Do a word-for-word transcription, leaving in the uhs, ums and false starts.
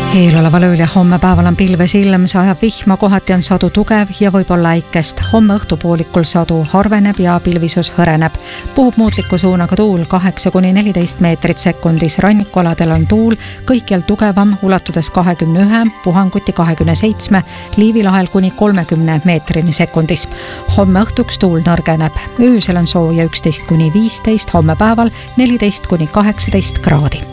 Eeloleval ööl ja homme päeval on pilves ilm, sajab vihma, kohati on sadu tugev ja võib-olla äikest. Homme õhtupoolikul sadu harveneb ja pilvisus hõreneb. Puhub muutliku suunaga tuul kaheksa kuni neliteist meetrit sekundis. Rannikualadel on tuul kõikjal tugevam, ulatudes kahekümne ühe, puhanguti kahekümne seitsme, Liivilahel kuni kolmekümne meetrini sekundis. Homme õhtuks tuul nõrgeneb. Öösel on sooja üksteist kuni viisteist, homme päeval neliteist kuni kaheksateist kraadi.